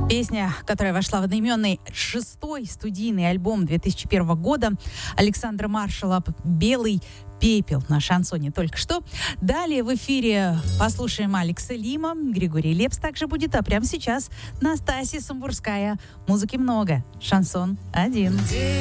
Песня, которая вошла в одноименный 6-й студийный альбом 2001 года Александра Маршала «Белый пепел» на шансоне только что. Далее в эфире послушаем Алекса Лима, Григорий Лепс также будет, а прямо сейчас Настасья Самбурская. Музыки много, шансон 1.